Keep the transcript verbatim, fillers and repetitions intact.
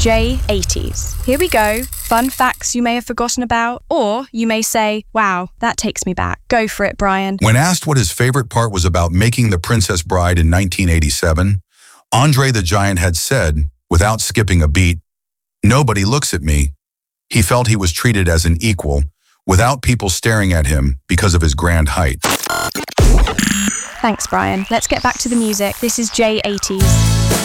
J eighties. Here we go. Fun facts you may have forgotten about, or you may say, wow, that takes me back. Go for it, Brian. When asked what his favorite part was about making The Princess Bride in nineteen eighty-seven, Andre the Giant had said, without skipping a beat, "Nobody looks at me." He felt he was treated as an equal, without people staring at him because of his grand height. Thanks, Brian. Let's get back to the music. This is J eighties.